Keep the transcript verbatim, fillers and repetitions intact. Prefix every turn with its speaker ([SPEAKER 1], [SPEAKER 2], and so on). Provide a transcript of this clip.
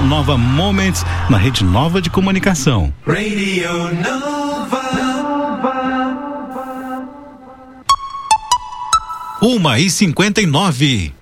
[SPEAKER 1] Nova Moments na Rede Nova de Comunicação.
[SPEAKER 2] Radio Nova.
[SPEAKER 1] Uma e cinquenta e nove.